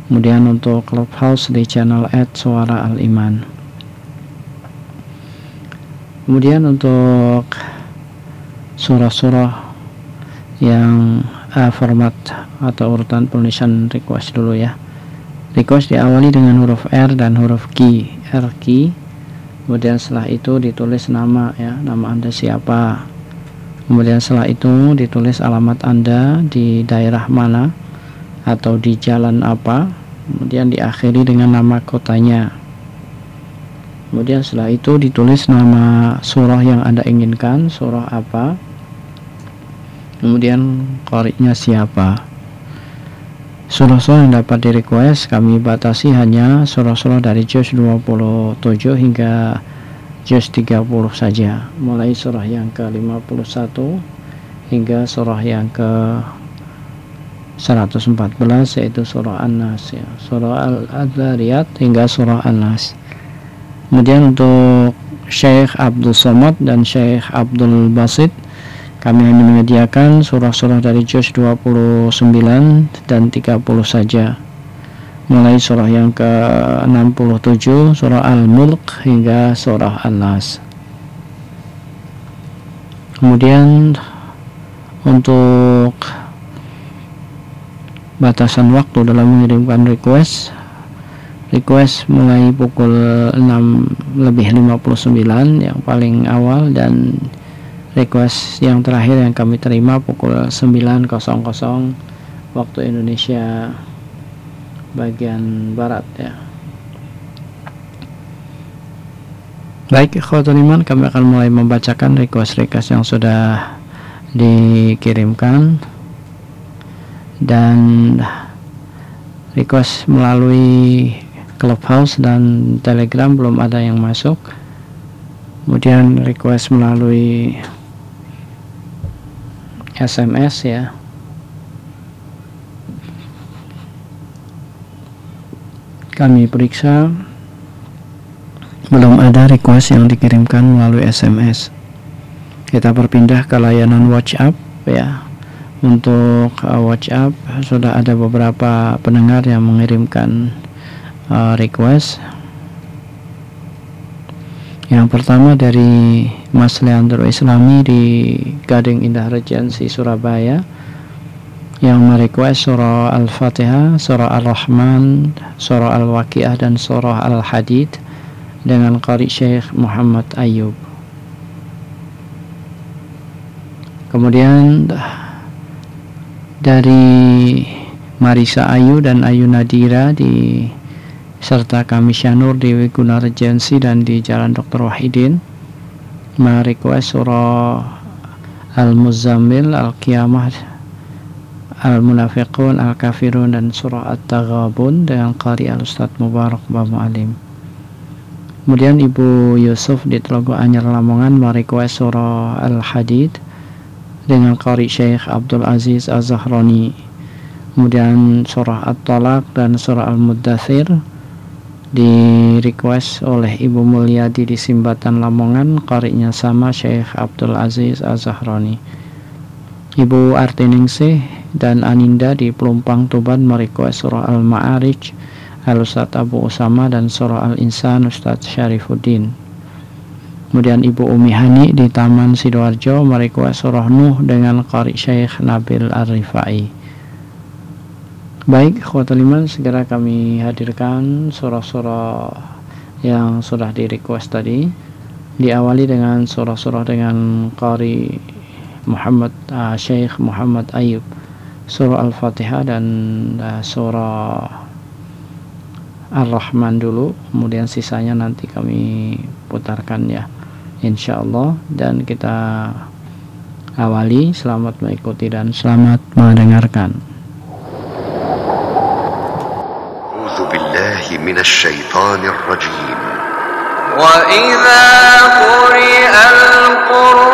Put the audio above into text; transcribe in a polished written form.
Kemudian untuk Clubhouse di channel @suara_al-iman. Kemudian untuk surah-surah yang format atau urutan penulisan request dulu ya. Request diawali dengan huruf R dan huruf Q, RQ. Kemudian setelah itu ditulis nama ya, nama Anda siapa. Kemudian setelah itu ditulis alamat Anda di daerah mana atau di jalan apa. Kemudian diakhiri dengan nama kotanya. Kemudian setelah itu ditulis nama surah yang Anda inginkan, surah apa. Kemudian qari'nya siapa. Surah-surah yang dapat di request kami batasi hanya surah-surah dari juz 27 hingga juz 30 saja, mulai surah yang ke-51 hingga surah yang ke-114 yaitu surah An-Nas ya, surah Al-Dzariyat hingga surah An-Nas. Kemudian untuk Syekh Abdul Somad dan Syekh Abdul Basit kami hanya menyediakan surah-surah dari juz 29 dan 30 saja, mulai surah yang ke-67 surah Al-Mulk hingga surah An-Nas. Kemudian untuk batasan waktu dalam mengirimkan request mulai pukul 6:59 yang paling awal, dan request yang terakhir yang kami terima pukul 9.00 waktu Indonesia bagian barat ya. Baik, ikhwatul iman, kami akan mulai membacakan request-request yang sudah dikirimkan. Dan request melalui Clubhouse dan Telegram belum ada yang masuk. Kemudian request melalui SMS ya, kami periksa belum ada request yang dikirimkan melalui SMS. Kita berpindah ke layanan WhatsApp ya. Untuk WhatsApp sudah ada beberapa pendengar yang mengirimkan request. Yang pertama dari Mas Leandro Islami di Gading Indah Regency Surabaya, yang merequest surah Al-Fatihah, surah Ar-Rahman, surah Al-Waqiah dan surah Al-Hadid dengan qari Syekh Muhammad Ayub. Kemudian dari Marisa Ayu dan Ayu Nadira di serta kami Syanur di Wiguna Regency dan di Jalan Dr. Wahidin merequest surah Al-Muzammil, Al-Qiyamah, Al-Munafiqun, Al-Kafirun dan surah At-Taghabun dengan qari Al-Ustaz Mubarak Bamu Alim. Kemudian Ibu Yusuf di Telogo Anyar Lamongan merequest surah Al-Hadid dengan qari Syekh Abdul Aziz Az-Zahrani. Kemudian surah At-Talaq dan surah Al-Muddathir di request oleh Ibu Mulyadi di Simbatan Lamongan, qari'nya sama Syekh Abdul Aziz Az-Zahrani. Ibu Artiningsih dan Aninda di Pelumpang Tuban merequest surah Al-Ma'arij Al-Ustaz Abu Usama dan surah Al-Insan Ustaz Syarifuddin. Kemudian Ibu Umi Hani di Taman Sidoarjo merequest surah Nuh dengan qari Syekh Nabil Ar-Rifai. Baik, ikhwatul iman, segera kami hadirkan surah-surah yang sudah di request tadi. Diawali dengan surah-surah dengan qari Syekh Muhammad Ayub, surah Al-Fatihah dan surah Ar-Rahman dulu, kemudian sisanya nanti kami putarkan ya, insyaallah. Dan kita awali. Selamat mengikuti dan selamat mendengarkan. من الشيطان الرجيم وإذا قرئ القرآن